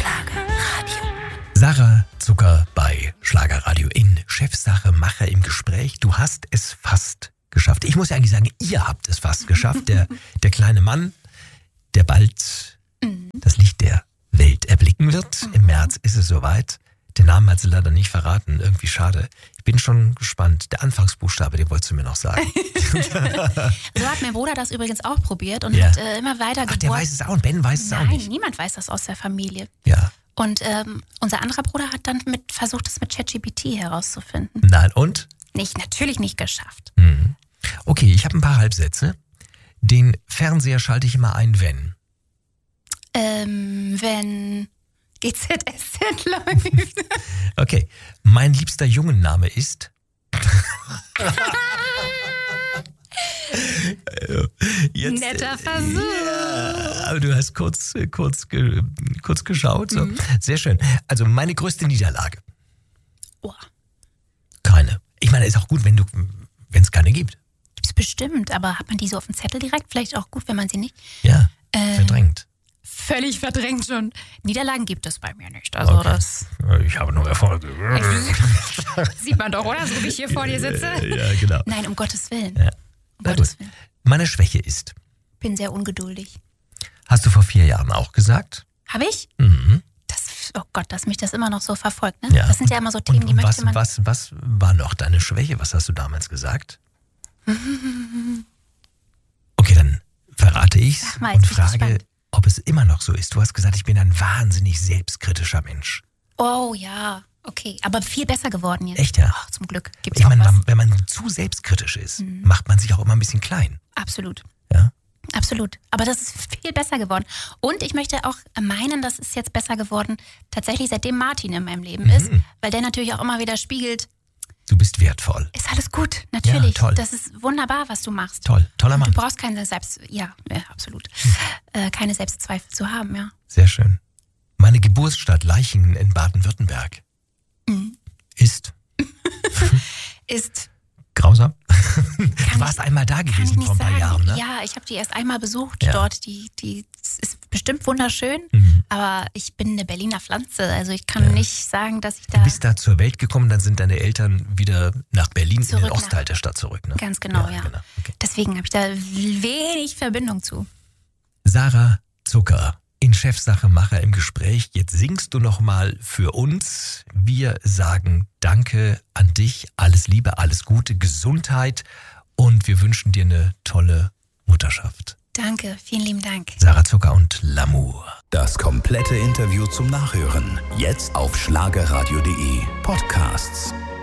Schlagerradio. Sarah Zucker bei Schlagerradio in Chefsache Macher im Gespräch. Du hast es fast geschafft. Ich muss ja eigentlich sagen, ihr habt es fast geschafft. Der kleine Mann, der bald das Licht der Welt erblicken wird. Im März ist es soweit. Den Namen hat sie leider nicht verraten. Irgendwie schade. Ich bin schon gespannt. Der Anfangsbuchstabe, den wolltest du mir noch sagen. So hat mein Bruder das übrigens auch probiert und hat immer weiter gebohrt. Ach, der weiß es auch und Ben weiß es auch nicht. Nein, niemand weiß das aus der Familie. Ja. Und unser anderer Bruder hat dann versucht, es mit ChatGPT herauszufinden. Nein, und? Natürlich nicht geschafft. Okay, ich habe ein paar Halbsätze. Den Fernseher schalte ich immer ein, wenn? Wenn GZSZ läuft. Okay, mein liebster Jungenname ist? Netter Versuch. Ja, aber du hast kurz geschaut. So. Sehr schön. Also meine größte Niederlage? Oh. Keine. Ich meine, ist auch gut, wenn es keine gibt. Gibt's bestimmt, aber hat man die so auf dem Zettel direkt? Vielleicht auch gut, wenn man sie nicht... Ja, verdrängt. Völlig verdrängt schon. Niederlagen gibt es bei mir nicht. Also Okay. das Ich habe nur Erfolge. sieht man doch, oder? So wie ich hier vor dir sitze. Ja, genau. Nein, um Gottes Willen. Ja. Um Na Gottes gut. Willen. Meine Schwäche ist? Bin sehr ungeduldig. Hast du vor 4 Jahren auch gesagt? Habe ich? Mhm. Oh Gott, dass mich das immer noch so verfolgt. Ne? Ja. Das sind ja immer so Themen, die möchte man... Was war noch deine Schwäche? Was hast du damals gesagt? Okay, dann verrate ich's Sag mal, und jetzt bin ich frage, gespannt. ob es immer noch so ist. Du hast gesagt, ich bin ein wahnsinnig selbstkritischer Mensch. Oh ja, okay. Aber viel besser geworden jetzt. Echt, ja? Ach, zum Glück. Gibt's Ich auch meine, was. wenn man zu selbstkritisch ist, macht man sich auch immer ein bisschen klein. Absolut. Ja? Absolut. Aber das ist viel besser geworden. Und ich möchte auch meinen, das ist jetzt besser geworden, tatsächlich seitdem Martin in meinem Leben ist, weil der natürlich auch immer wieder spiegelt, Du bist wertvoll. ist alles gut, natürlich. Ja, toll. Das ist wunderbar, was du machst. Toll, toller Und Mann. du brauchst keine absolut. Keine Selbstzweifel zu haben, ja. Sehr schön. Meine Geburtsstadt Leichingen in Baden-Württemberg ist Ist, grausam. Du warst einmal da kann ich gewesen nicht vor ein paar sagen. Jahren, ne? Ja, ich habe die erst einmal besucht Ja. dort. Die ist bestimmt wunderschön, aber ich bin eine Berliner Pflanze. Also ich kann nicht sagen, dass ich da... Du bist da zur Welt gekommen, dann sind deine Eltern wieder nach Berlin in Zurück den nach- Ostteil der Stadt zurück, ne? Ganz genau, ja. Genau. Okay. Deswegen habe ich da wenig Verbindung zu. Sarah Zucker in Chefsache Macher im Gespräch. Jetzt singst du noch mal für uns. Wir sagen Danke an dich, alles Liebe, alles Gute, Gesundheit und wir wünschen dir eine tolle Mutterschaft. Danke, vielen lieben Dank. Sarah Zucker und L'amour. Das komplette Interview zum Nachhören. Jetzt auf schlagerradio.de. Podcasts.